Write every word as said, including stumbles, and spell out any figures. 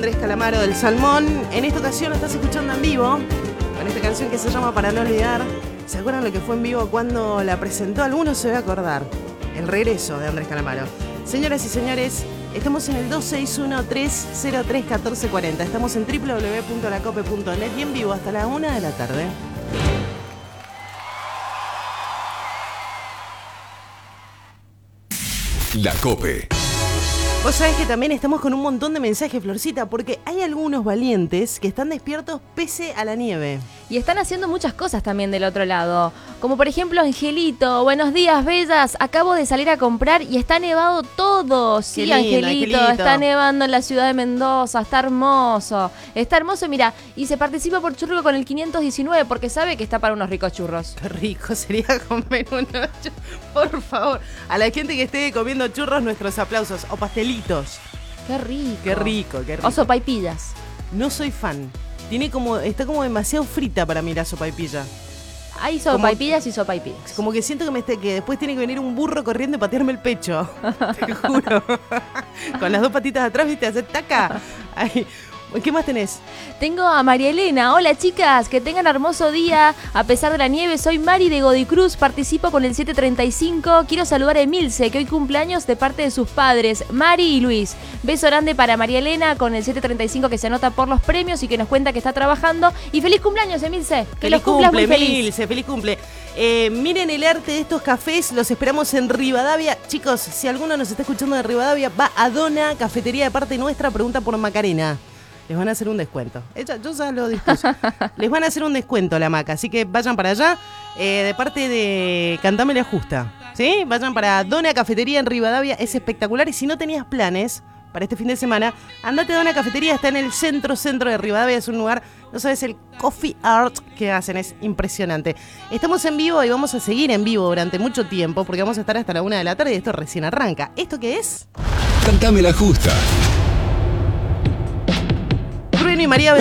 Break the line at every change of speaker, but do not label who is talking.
Andrés Calamaro del Salmón. En esta ocasión lo estás escuchando en vivo, con esta canción que se llama Para no olvidar. ¿Se acuerdan lo que fue en vivo cuando la presentó? Algunos se va a acordar. El regreso de Andrés Calamaro. Señoras y señores, estamos en el dos seis uno, tres cero tres, uno cuatro cuatro cero. Estamos en doble u doble u doble u punto la cope punto net y en vivo hasta la una de la tarde.
La Cope.
Vos sabés que también estamos con un montón de mensajes, Florcita, porque hay algunos valientes que están despiertos pese a la nieve.
Y están haciendo muchas cosas también del otro lado. Como por ejemplo, Angelito, buenos días, bellas. Acabo de salir a comprar y está nevado todo. Sí,
lindo,
Angelito,
Angelito,
está nevando en la ciudad de Mendoza. Está hermoso. Está hermoso, mira. Y se participa por churro con el quinientos diecinueve porque sabe que está para unos ricos churros.
Qué rico sería comer unos churros. Por favor, a la gente que esté comiendo churros, nuestros aplausos. O pastelitos.
Qué rico.
Qué rico, qué rico.
O sopaipillas.
No soy fan. Tiene como, está como demasiado frita para mí la sopaipilla.
Hay sopaipillas y sopaipillas.
Como que siento que, me esté, que después tiene que venir un burro corriendo y patearme el pecho. Te juro. Con las dos patitas atrás, ¿viste? Hacer taca. Ay. ¿Qué más tenés?
Tengo a María Elena. Hola chicas, que tengan hermoso día. A pesar de la nieve, soy Mari de Godicruz. Participo con el siete treinta y cinco. Quiero saludar a Emilce, que hoy cumpleaños de parte de sus padres, Mari y Luis. Beso grande para María Elena con el siete treinta y cinco que se anota por los premios y que nos cuenta que está trabajando. Y feliz cumpleaños, Emilce. Que
feliz
los cumplas
cumple,
muy feliz.
Emilce, feliz cumple. Eh, miren el arte de estos cafés, los esperamos en Rivadavia. Chicos, si alguno nos está escuchando de Rivadavia, va a Dona, cafetería de parte nuestra, pregunta por Macarena. Les van a hacer un descuento. Ella, yo ya lo dispuso. Les van a hacer un descuento la Maca, así que vayan para allá. Eh, de parte de Cantame la Justa. ¿Sí? Vayan para Dona Cafetería en Rivadavia, es espectacular. Y si no tenías planes para este fin de semana, andate a Dona Cafetería, está en el centro, centro de Rivadavia. Es un lugar, no sabes, el coffee art que hacen, es impresionante. Estamos en vivo y vamos a seguir en vivo durante mucho tiempo, porque vamos a estar hasta la una de la tarde y esto recién arranca. ¿Esto qué es?
Cantame la Justa.
Trueno y María